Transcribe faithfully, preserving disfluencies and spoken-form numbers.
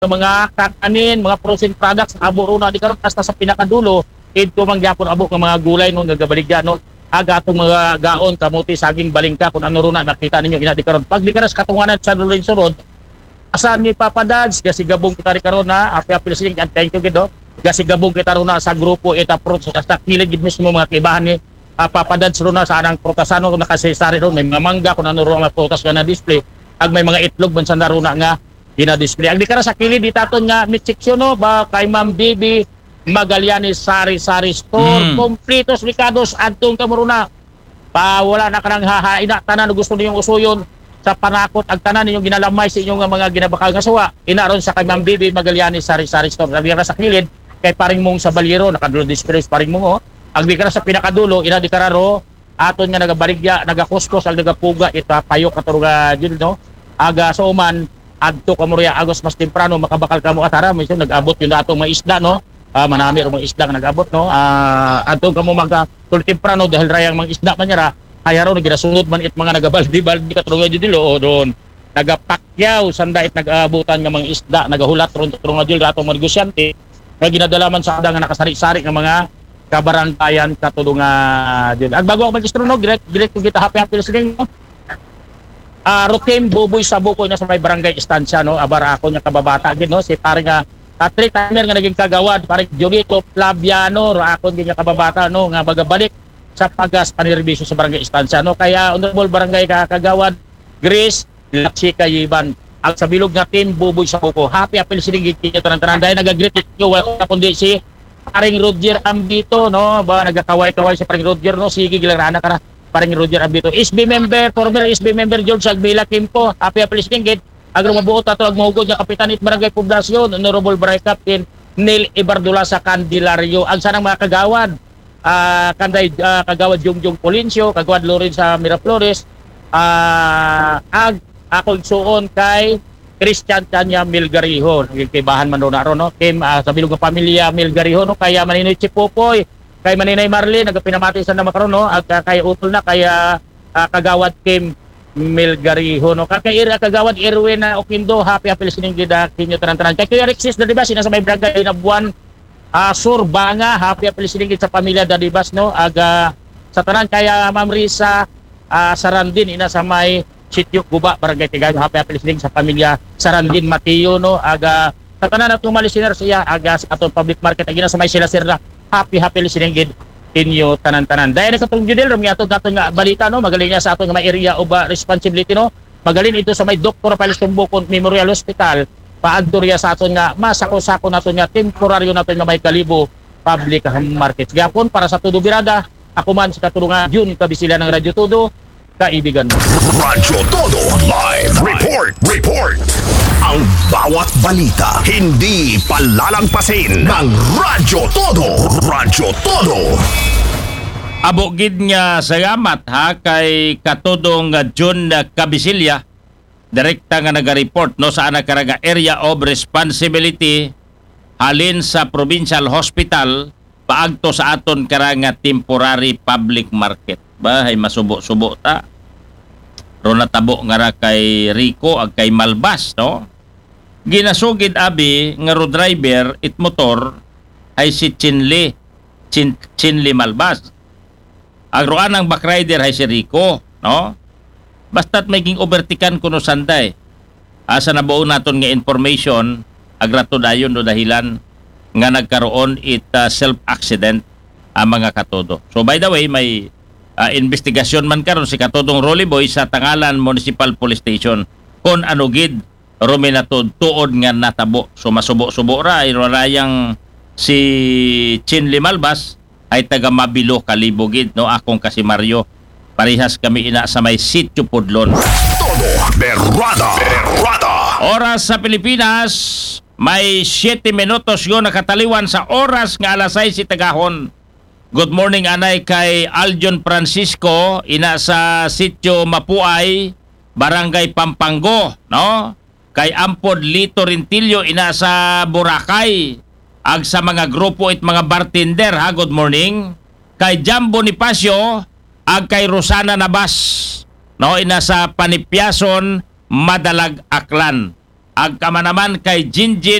ng mga kakanin, mga frozen products, abo ro na di karon hasta sa pinakadulo, ito mangyapon abo ng mga gulay no nagabaligya no. Aga atong mga gaon, kamuti, saging, balingka, kung ano ro na nakita ninyo ina di karon. Pag di karas katunganan sa Lorenzo Road, asan ni Papa Dads, kasi gabong kita rin karon na, api-api siling, and thank you gido. Kasi gabong kita ron na sa grupo ita fruits sa kilid gid mismo mga kaibahan ni uh, Papa Dads ron na sa anang prutasano kung nakasesari ron, may mga mangga kung ano ron mga prutas nga na display. Ag may mga itlog man sa naruna nga gina-display. Ag di ka sa kilid ditaton nga meat section no ba kay Ma'am Bibi Magallanes Sari Sari Store, mm. Completos Ricados adtong kamuruna. Pa wala na kanang hahaina tanan gusto niyong usuyon sa panakot ag tanan ninyong ginalamay sa inyong mga ginabakal nga suwa. Inaron sa kay Ma'am Bibi Magallanes Sari Sari Store. Ag di ka sa kilid kay paring mong sa Balyero nakadulo display paring mong oh. Ag di ka sa pinakadulo ina di kararo aton nga nagabaligya nagakuskos al nagapuga ita payo katuruga jud no. Aga sa uman adto kamurya agos mas temprano makabakal kamo atara mismo nag-abot yun atong mga isda no. Uh, manami ro mga isda nga nag-abot no. Uh, adto kamo magka tul temprano dahil rayang mga isda man yara kaya ro nagirasunod man it mga nagabaldi-baldi katuruga jud dilo o doon nagapakyaw sanda it nag-abutan nga mga isda nagahulat ron katuruga jud atong mga negosyante nga ginadala man sa ada nga nakasari-sari nga mga kabaranggayan katulungan jud. Ag bago ako mag-istro no direct direct kita happy-happy listening no. Uh, routine buboy sa bukoy na sa may barangay istansya no abara ako nya kababata gid no si pare nga Patrick timer nga naging kagawad pare Jolito Flaviano ra ako gid nga kababata no nga bagabalik sa pagas panirbisyo sa barangay istansya no kaya honorable barangay ka kagawad Grace Laksi Kayiban ang sa bilog nga team buboy sa buko happy apil sining gid kinyo tanan-tanan dahil naga-greet you welcome kundi si paring Roger Ambito no ba nagakaway-kaway si paring Roger no sige gilarana ka na paring Roger Ambito S B member former S B member George Agbila Kimpo happy happy listening gid agro mabuot ato ag mahugod nga kapitan it barangay poblasyon honorable barangay captain Neil Ibardula sa Candelario ag sanang mga kagawad uh, kanday uh, kagawad Jongjong Polincio kagawad Loren sa Miraflores uh, ag ako igsuon kay Christian Tanya Milgariho nagkibahan man ron ron no kim uh, sa bilog nga pamilya Milgariho no kaya maninoy Chipopoy kay Maninay Marlene nagapinamati sa naman karon no at uh, kay utol na kaya uh, kagawad Kim Milgariho no kay ira kagawad Erwin na uh, Okindo happy happy listening gid kinyo tanan-tanan kay Kuya Rexis da diba sina sa may barangay na buwan uh, Surbanga happy happy listening gid sa pamilya da dibas no aga sa tanan kaya Ma'am Risa uh, Sarandin ina sa may Sitio Guba barangay Tigayo happy happy listening sa pamilya Sarandin Mateo no aga sa tanan atong mga listeners iya aga sa atong public market agina sa may sila sirra happy happy listening gid inyo tanan-tanan. Dahil sa itong judil, rumyato natin nga balita, no? Magaling niya sa ating mga area of uh, responsibility, no? Magaling ito sa may Doctor Rafael Tumbukon Memorial Hospital, paagdurya sa atin nga, masako-sako natin nga, temporaryo natin nga may kalibo public market. Gapon, para sa Tudo Birada, ako man sa katulungan, yun kabisila ng Radyo Todo, kaibigan mo. Radyo Todo Live Report! Report! Ang bawat balita hindi palalampasin ng Radyo Todo. Radyo Todo. Abogid nga salamat ha kay katudong John Cabisilya direkta nga naga-report no sa anakaraga area of responsibility halin sa provincial hospital paagto sa aton karanga temporary public market. Bahay masubo-subo ta. Ro natabo nga ra kay Rico ag kay Malbas no. Ginasugid abi nga ro driver it motor ay si Chinli Chin, Chinli Malbas. Agro anang back rider ay si Rico no. Basta't maging overtikan kuno sanday. Asa na buo naton nga information agrato dayon do dahilan nga nagkaroon it uh, self accident ang mga katodo. So by the way may uh, investigasyon man karon si katodong Rolly Boy sa Tangalan Municipal Police Station kon ano gid ruminatod tuod nga natabo. So masubo-subo ra ay rayang si Chinli Malbas ay taga Mabilo Kalibugid no akong kasi Mario parehas kami ina sa may Sitio Pudlon. Todo Berrada. Berrada. Oras sa Pilipinas may siyete minutos yun nakataliwan sa oras nga alas sais itagahon. Good morning anay kay Aljon Francisco ina sa Sitio Mapuay Barangay Pampango no kay Ampod Lito Rintilyo ina sa Boracay ag sa mga grupo it mga bartender ha good morning kay Jambo Bonifacio ag kay Rosana Nabas no ina sa Panipyason Madalag Aklan Agkama naman kay Jinjin